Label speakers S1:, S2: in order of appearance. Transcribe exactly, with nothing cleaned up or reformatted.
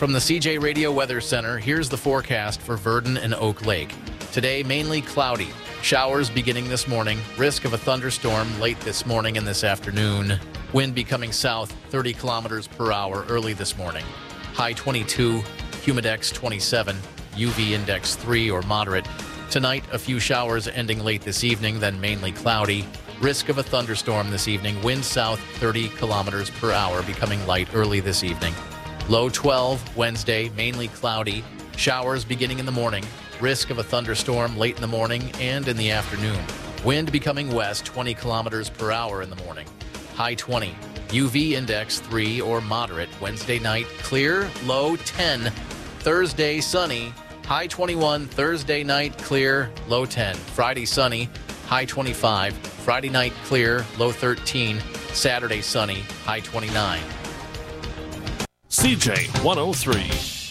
S1: From the C J Radio Weather Center, here's the forecast for Verdon and Oak Lake. Today, mainly cloudy. Showers beginning this morning. Risk of a thunderstorm late this morning and this afternoon. Wind becoming south thirty kilometers per hour early this morning. High twenty-two, humidex twenty-seven, U V index three or moderate. Tonight, a few showers ending late this evening, then mainly cloudy. Risk of a thunderstorm this evening. Wind south thirty kilometers per hour, becoming light early this evening. Low twelve, Wednesday, mainly cloudy. Showers beginning in the morning. Risk of a thunderstorm late in the morning and in the afternoon. Wind becoming west twenty kilometers per hour in the morning. High twenty. U V index three or moderate. Wednesday night, clear. Low ten. Thursday, sunny. High twenty-one. Thursday night, clear. Low ten. Friday, sunny. High twenty-five. Friday night, clear. Low thirteen. Saturday, sunny. High twenty-nine.
S2: C J one oh three.